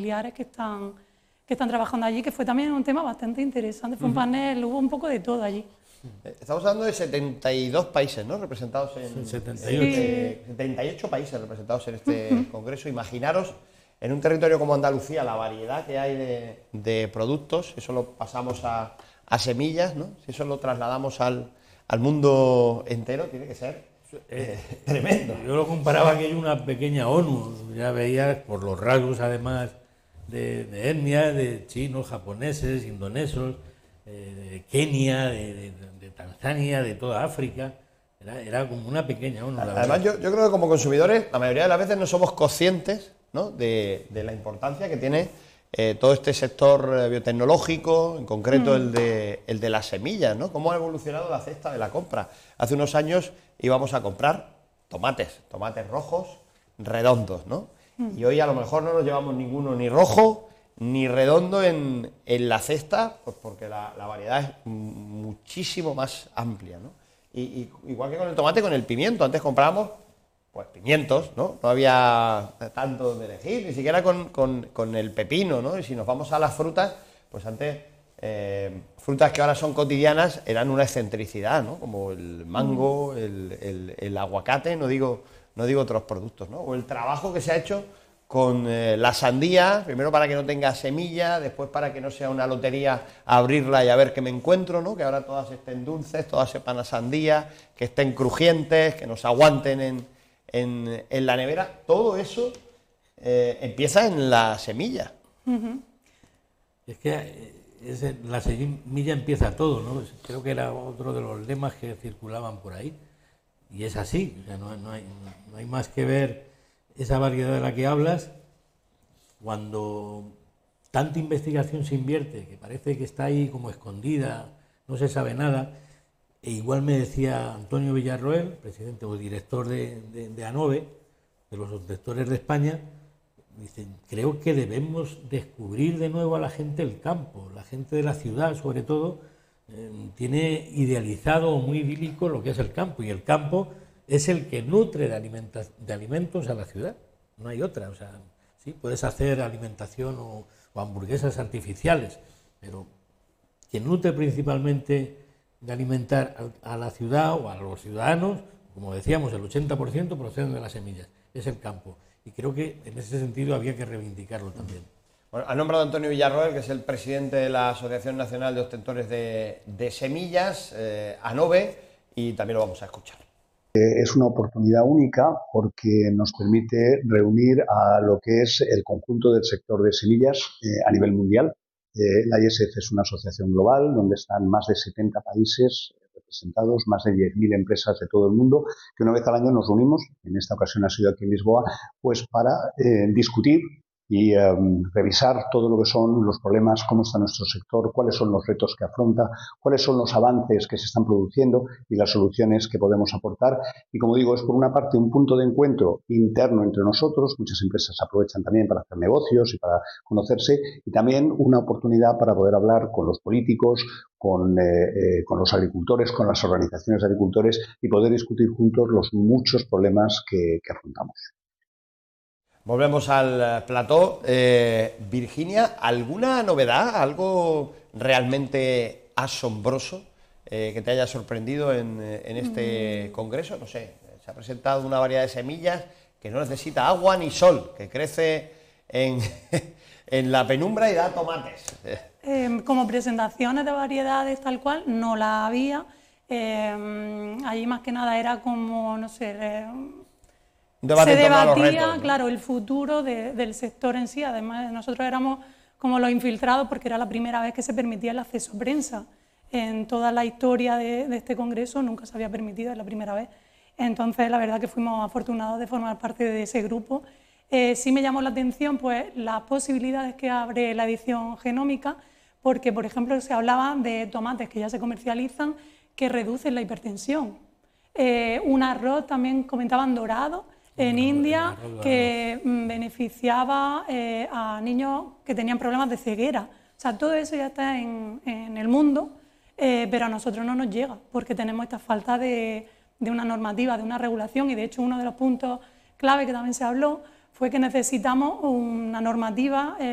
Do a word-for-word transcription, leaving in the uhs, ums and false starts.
familiares que están, que están trabajando allí, que fue también un tema bastante interesante, fue un panel, hubo un poco de todo allí. Estamos hablando de setenta y dos países, ¿no?, representados en... setenta y ocho. Eh, setenta y ocho países representados en este congreso. Imaginaros, en un territorio como Andalucía, la variedad que hay de, de productos, eso lo pasamos a, a semillas, ¿no? Si eso lo trasladamos al, al mundo entero, tiene que ser eh, tremendo. Yo lo comparaba que hay una pequeña ONU, ya veías por los rasgos además de, de etnia, de chinos, japoneses, indonesos, eh, de Kenia, de, de, de Tanzania, de toda África. Era, era como una pequeña ONU. La Además, yo, yo creo que como consumidores, la mayoría de las veces no somos conscientes, ¿no?, de, de la importancia que tiene eh, todo este sector eh, biotecnológico, en concreto mm. el, de, el de las semillas, ¿no? Cómo ha evolucionado la cesta de la compra. Hace unos años íbamos a comprar tomates, tomates rojos, redondos, ¿no? Mm. Y hoy a lo mejor no nos llevamos ninguno ni rojo ni redondo en, en la cesta, pues porque la, la variedad es muchísimo más amplia, ¿no? Y, y igual que con el tomate, con el pimiento. Antes comprábamos pues pimientos, ¿no? No había tanto donde elegir, ni siquiera con, con, con el pepino, ¿no? Y si nos vamos a las frutas, pues antes eh, frutas que ahora son cotidianas eran una excentricidad, ¿no? Como el mango, el, el, el aguacate, no digo, no digo otros productos, ¿no? O el trabajo que se ha hecho con eh, la sandía, primero para que no tenga semilla, después para que no sea una lotería abrirla y a ver qué me encuentro, ¿no? Que ahora todas estén dulces, todas sepan a sandía, que estén crujientes, que nos aguanten en En, en la nevera. Todo eso eh, empieza en la semilla. Uh-huh. Es que es, la semilla empieza todo, ¿no? Creo que era otro de los lemas que circulaban por ahí, y es así. O sea, no, no, hay, no hay más que ver esa variedad de la que hablas. Cuando tanta investigación se invierte, que parece que está ahí como escondida, no se sabe nada. E igual me decía Antonio Villarroel, presidente o director de, de, de ANOVE, de los obtentores de España, dice, creo que debemos descubrir de nuevo a la gente del campo. La gente de la ciudad, sobre todo, eh, tiene idealizado o muy idílico lo que es el campo, y el campo es el que nutre de, alimenta de alimentos a la ciudad. No hay otra. O sea, sí, puedes hacer alimentación o, o hamburguesas artificiales, pero quien nutre principalmente de alimentar a la ciudad o a los ciudadanos, como decíamos, el ochenta por ciento proceden de las semillas, es el campo. Y creo que en ese sentido había que reivindicarlo también. Bueno, ha nombrado a Antonio Villarroel, que es el presidente de la Asociación Nacional de Obtentores de, de Semillas, eh, ANOVE, y también lo vamos a escuchar. Es una oportunidad única porque nos permite reunir a lo que es el conjunto del sector de semillas eh, a nivel mundial. Eh, la I S F es una asociación global donde están más de setenta países representados, más de diez mil empresas de todo el mundo, que una vez al año nos reunimos, en esta ocasión ha sido aquí en Lisboa, pues para eh, discutir y um, revisar todo lo que son los problemas, cómo está nuestro sector, cuáles son los retos que afronta, cuáles son los avances que se están produciendo y las soluciones que podemos aportar. Y como digo, es por una parte un punto de encuentro interno entre nosotros, muchas empresas aprovechan también para hacer negocios y para conocerse, y también una oportunidad para poder hablar con los políticos, con, eh, eh, con los agricultores, con las organizaciones de agricultores y poder discutir juntos los muchos problemas que, que afrontamos. Volvemos al plató. Eh, Virginia, ¿alguna novedad, algo realmente asombroso eh, que te haya sorprendido en, en este mm. congreso? No sé, se ha presentado una variedad de semillas que no necesita agua ni sol, que crece en, en la penumbra y da tomates. Eh, como presentaciones de variedades tal cual, no la había. Eh, allí más que nada era como, no sé... Eh, se debatía, retos, ¿no? Claro, el futuro de, del sector en sí. Además, nosotros éramos como los infiltrados porque era la primera vez que se permitía el acceso a prensa. En toda la historia de, de este congreso nunca se había permitido, es la primera vez. Entonces, la verdad que fuimos afortunados de formar parte de ese grupo. Eh, sí me llamó la atención pues, las posibilidades que abre la edición genómica, porque, por ejemplo, se hablaba de tomates que ya se comercializan que reducen la hipertensión. Eh, un arroz también comentaban dorado, en India, que beneficiaba eh, a niños que tenían problemas de ceguera. O sea, todo eso ya está en, en el mundo, eh, pero a nosotros no nos llega, porque tenemos esta falta de, de una normativa, de una regulación, y de hecho uno de los puntos clave que también se habló fue que necesitamos una normativa eh,